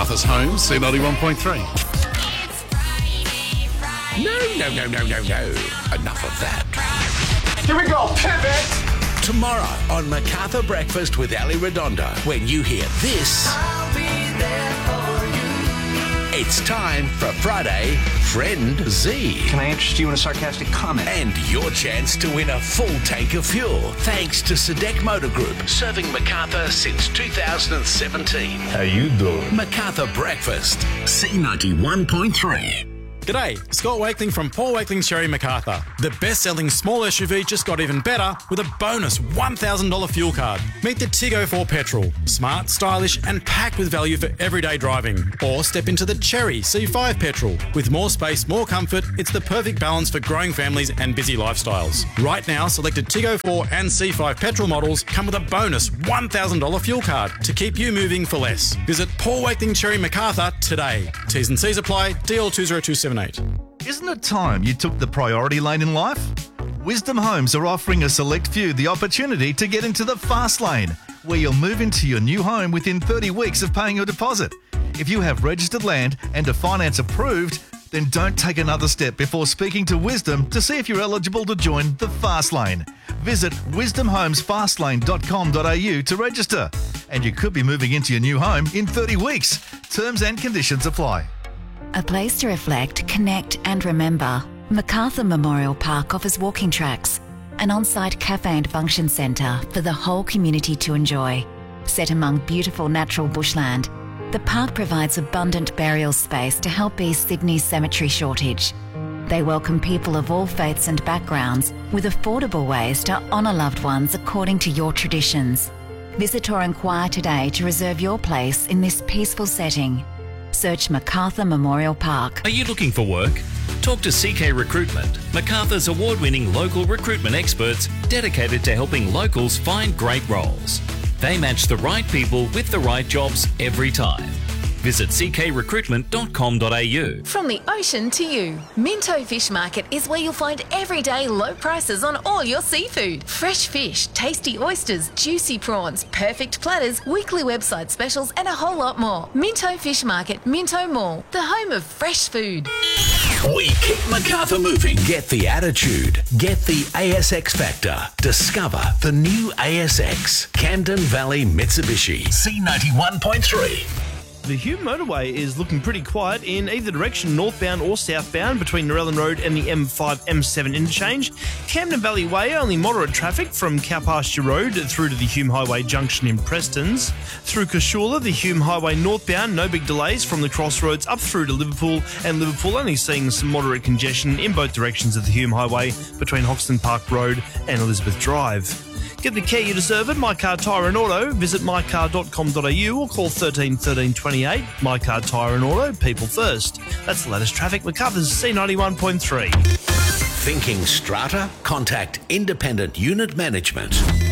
Macarthur's home, C91.3. No. Enough of that. Here we go, pivot! Tomorrow on Macarthur Breakfast with Ali Redondo, when you hear this, I'll be there for you. it's time for Friday Friend Z. Can I interest you in a sarcastic comment? And your chance to win a full tank of fuel, thanks to Sadek Motor Group, serving Macarthur since 2017. How you doing? Macarthur Breakfast, C91.3. G'day, Scott Wakeling from Paul Wakeling Sherry Macarthur. The best-selling small SUV just got even better with a bonus $1,000 fuel card. Meet the Tiggo 4 Petrol. Smart, stylish and packed with value for everyday driving. Or step into the Cherry C5 Petrol. With more space, more comfort, it's the perfect balance for growing families and busy lifestyles. Right now, selected Tiggo 4 and C5 Petrol models come with a bonus $1,000 fuel card to keep you moving for less. Visit Paul Wakeling Sherry Macarthur today. T's and C's apply, DL 20278. Isn't it time you took the priority lane in life? Wisdom Homes are offering a select few the opportunity to get into the fast lane, where you'll move into your new home within 30 weeks of paying your deposit. If you have registered land and a finance approved, then don't take another step before speaking to Wisdom to see if you're eligible to join the fast lane. Visit wisdomhomesfastlane.com.au to register, and you could be moving into your new home in 30 weeks. Terms and conditions apply. A place to reflect, connect and remember. Macarthur Memorial Park offers walking tracks, an on-site cafe and function centre for the whole community to enjoy. Set among beautiful natural bushland, the park provides abundant burial space to help ease Sydney's cemetery shortage. They welcome people of all faiths and backgrounds with affordable ways to honour loved ones according to your traditions. Visit or inquire today to reserve your place in this peaceful setting. Search Macarthur Memorial Park. Are you looking for work? Talk to CK Recruitment, Macarthur's award-winning local recruitment experts dedicated to helping locals find great roles. They match the right people with the right jobs every time. Visit ckrecruitment.com.au. From the ocean to you, Minto Fish Market is where you'll find everyday low prices on all your seafood. Fresh fish, tasty oysters, juicy prawns, perfect platters, weekly website specials and a whole lot more. Minto Fish Market, Minto Mall, the home of fresh food. We keep Macarthur moving. Get the attitude. Get the ASX factor. Discover the new ASX. Camden Valley Mitsubishi. C91.3. The Hume motorway is looking pretty quiet in either direction, northbound or southbound, between Narellan Road and the M5-M7 interchange. Camden Valley Way, only moderate traffic from Cowpasture Road through to the Hume Highway junction in Prestons. Through Cashula, the Hume Highway northbound, no big delays from the crossroads up through to Liverpool, and Liverpool only seeing some moderate congestion in both directions of the Hume Highway between Hoxton Park Road and Elizabeth Drive. Get the care you deserve at My Car Tyre and Auto. Visit mycar.com.au or call 13 13 28. My Car Tyre and Auto, people first. That's the latest traffic. Macarthur's C91.3. Thinking strata? Contact Independent Unit Management.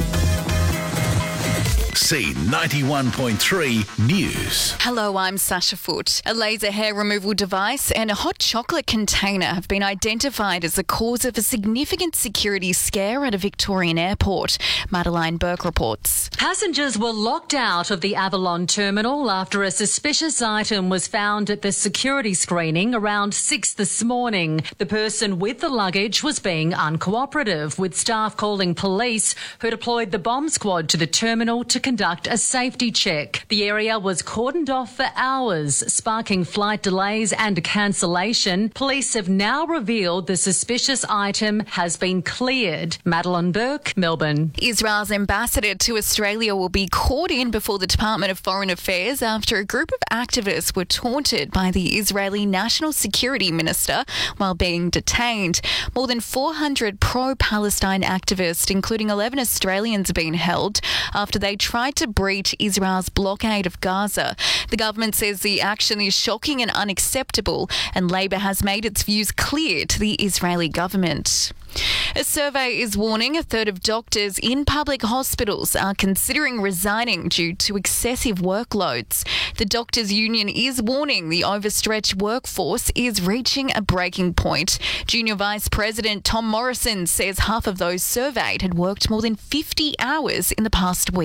C91.3 News. Hello, I'm Sasha Foote. A laser hair removal device and a hot chocolate container have been identified as the cause of a significant security scare at a Victorian airport. Madeline Burke reports. Passengers were locked out of the Avalon terminal after a suspicious item was found at the security screening around 6 this morning. The person with the luggage was being uncooperative, with staff calling police, who deployed the bomb squad to the terminal to conduct a safety check. The area was cordoned off for hours, sparking flight delays and cancellation. Police have now revealed the suspicious item has been cleared. Madeline Burke, Melbourne. Israel's ambassador to Australia will be called in before the Department of Foreign Affairs after a group of activists were taunted by the Israeli National Security Minister while being detained. More than 400 pro-Palestine activists, including 11 Australians, have been held after they tried to breach Israel's blockade of Gaza. The government says the action is shocking and unacceptable, and Labor has made its views clear to the Israeli government. A survey is warning a third of doctors in public hospitals are considering resigning due to excessive workloads. The Doctors' Union is warning the overstretched workforce is reaching a breaking point. Junior Vice President Tom Morrison says half of those surveyed had worked more than 50 hours in the past week.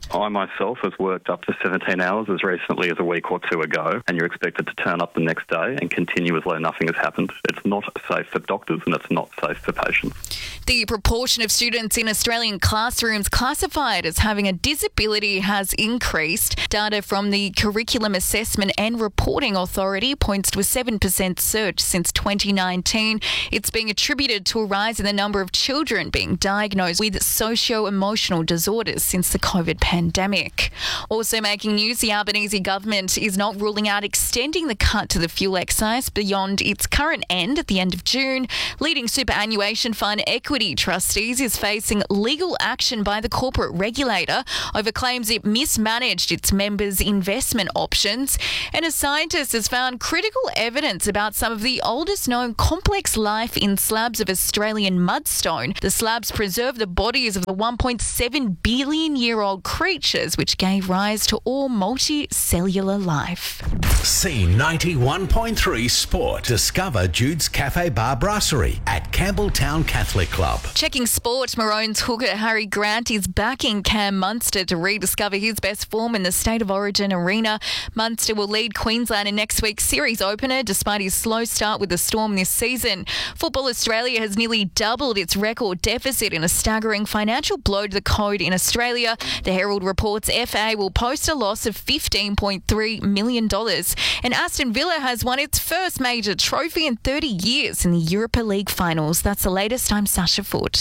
I myself has worked up to 17 hours as recently as a week or two ago, and you're expected to turn up the next day and continue as though nothing has happened. It's not safe for doctors and it's not safe for patients. The proportion of students in Australian classrooms classified as having a disability has increased. Data from the Curriculum Assessment and Reporting Authority points to a 7% surge since 2019. It's being attributed to a rise in the number of children being diagnosed with socio-emotional disorders since the COVID pandemic. Also making news, the Albanese government is not ruling out extending the cut to the fuel excise beyond its current end at the end of June. Leading superannuation fund Equity Trustees is facing legal action by the corporate regulator over claims it mismanaged its members' investment options. And a scientist has found critical evidence about some of the oldest known complex life in slabs of Australian mudstone. The slabs preserve the bodies of the 1.7 billion year old creatures which gave rise to all multicellular life. C91.3 Sport. Discover Jude's Cafe Bar Brasserie at Campbelltown Catholic Club. Checking sport, Maroons hooker Harry Grant is backing Cam Munster to rediscover his best form in the State of Origin arena. Munster will lead Queensland in next week's series opener despite his slow start with the Storm this season. Football Australia has nearly doubled its record deficit in a staggering financial blow to the code in Australia. The Herald reports FA will post a loss of $15.3 million. And Aston Villa has won its first major trophy in 30 years in the Europa League finals. That's the latest. I'm Sasha Foote.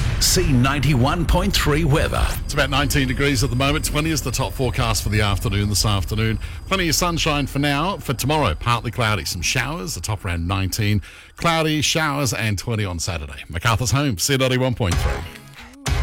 C91.3 weather. It's about 19 degrees at the moment. 20 is the top forecast for the afternoon this afternoon. Plenty of sunshine for now. For tomorrow, partly cloudy. Some showers, the top around 19. Cloudy, showers and 20 on Saturday. MacArthur's home, C91.3.